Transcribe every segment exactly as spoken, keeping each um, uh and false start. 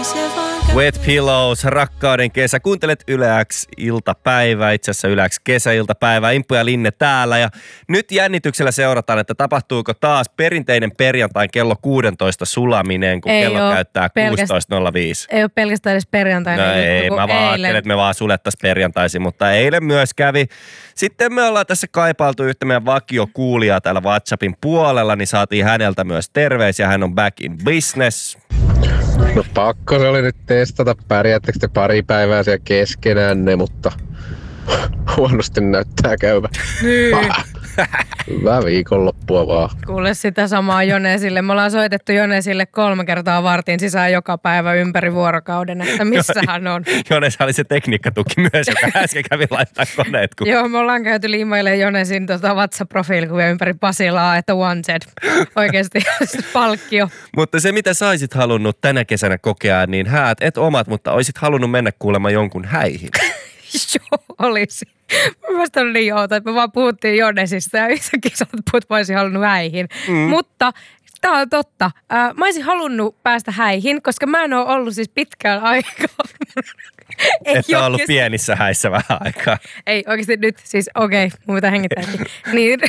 Wet Pillows, rakkauden kesä. Kuuntelet Yle X iltapäivää, itse asiassa Yle X kesäiltapäivää. Imppu ja Linne täällä. Ja nyt jännityksellä seurataan, että tapahtuuko taas perinteinen perjantain kello kuusitoista sulaminen, kun ei kello käyttää kuusitoista nolla viisi. Ei ole pelkästään edes perjantaina. No ei, mä vaan ajattelin, että me vaan sulettaisiin perjantaisin, mutta eilen myös kävi. Sitten me ollaan tässä kaipailtu yhtä meidän vakiokuulijaa täällä WhatsAppin puolella, niin saatiin häneltä myös terveisiä. Hän on back in business. No pakko se oli nyt testata, pärjäättekö te pari päivää siellä keskenänne, mutta huonosti näyttää käyvä. Niin. Hyvää viikonloppua vaan. Kuule sitä samaa Jonesille. Me ollaan soitettu Jonesille kolme kertaa vartin sisään joka päivä ympäri vuorokauden, että missä hän on. Jones oli se tekniikkatuki myös, joka äsken kävi laittaa koneet. Kun... Joo, me ollaan käyty liimailemaan Jonesin tota WhatsApp-profiilikuvia ympäri Pasilaa, että wanted. Oikeasti palkkio. Mutta se, mitä sä olisit halunnut tänä kesänä kokea, niin häät et omat, mutta olisit halunnut mennä kuulemaan jonkun häihin. Joo, olisi. Mä mielestä on niin outo, että me vaan puhuttiin Jonesista ja yhtäkkiä sä puhut, mä olisin halunnut häihin. Mm. Mutta tää on totta. Äh, mä olisin halunnut päästä häihin, koska mä en ole ollut siis pitkään aikaa. Että on ollut pienissä häissä vähän aikaa. Ei oikeasti nyt, siis okei, okay, mun pitää hengittääkin. Niin,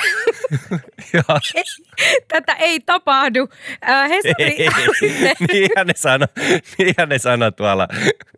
tätä ei tapahdu. Äh, Hesari... niinhän ne sano, niinhän ne sano tuolla...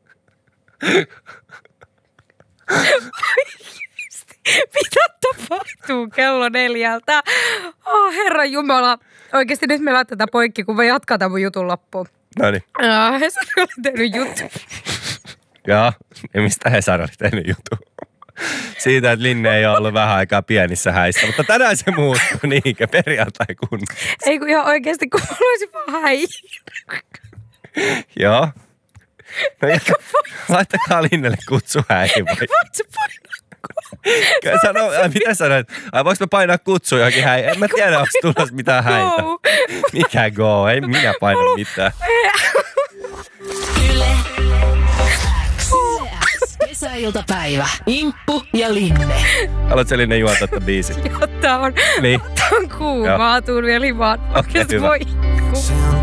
Mitä tapahtuu kello neljältä? Oh, herra jumala. Oikeasti nyt me laitetaan poikki, kun me jatkaa tämän mun jutun loppuun. No niin. Hesari oli tehnyt juttu. Joo, ja mistä Hesari oli tehnyt juttu? Siitä, että Linne ei ole ollut vähän aikaa pienissä häissä, mutta tänään se muuttuu niinkö perjantai kunnossa. Ei kun ihan oikeasti, kun mä olisin vaan häihin. Joo. No ja, laittakaa Linnelle kutsu häihin. Voit sä painaa? Sano, mitä sanoit? Ai voiko mä painaa kutsu johonkin häihin? En mä tiedä, onko tulossa mitään häitä. Mikä go? Ei minä paina mitään. Yle X. Kesäiltapäivä. Imppu ja Linne. Haluatko Linne juontaa tämän biisin? Joo, tää on, niin. tää on kuumaa. Tuun vielä himaan. Okei, okay, hyvä. Voi.